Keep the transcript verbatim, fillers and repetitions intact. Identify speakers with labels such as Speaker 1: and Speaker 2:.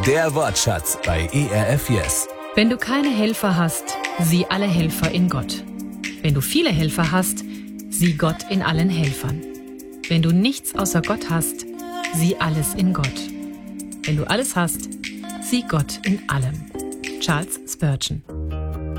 Speaker 1: Der Wortschatz bei E R F Yes.
Speaker 2: Wenn du keine Helfer hast, sieh alle Helfer in Gott. Wenn du viele Helfer hast, sieh Gott in allen Helfern. Wenn du nichts außer Gott hast, sieh alles in Gott. Wenn du alles hast, sieh Gott in allem. Charles Spurgeon.